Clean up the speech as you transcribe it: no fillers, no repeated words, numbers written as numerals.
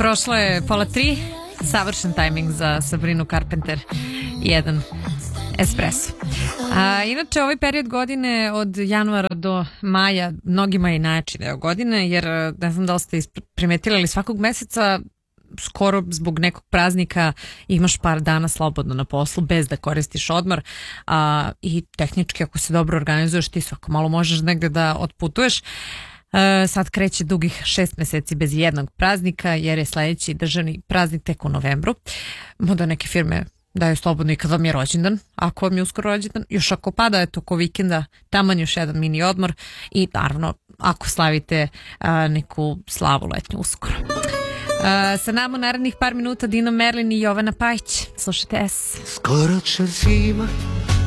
Prošlo je 2:30, savršen tajming za Sabrinu Carpenter, jedan espresso. Inače, ovaj period godine od januara do maja mnogima je najjači deo godine, jer ne znam da li ste primetili, ali svakog meseca skoro zbog nekog praznika imaš par dana slobodno na poslu bez da koristiš odmor, i tehnički ako se dobro organizuješ ti svako malo možeš negde da otputuješ. Sad kreće dugih 6 meseci bez jednog praznika jer je sledeći državni praznik tek u novembru. Možda neke firme daju slobodno i kad vam je rođendan, ako vam je uskoro rođendan, još ako pada je toko vikenda, taman još jedan mini odmor i naravno ako slavite neku slavu letnju uskoro. Sa nama narednih par minuta Dino Merlin i Jovana Pajić. Slušajte S. Skoro će zima,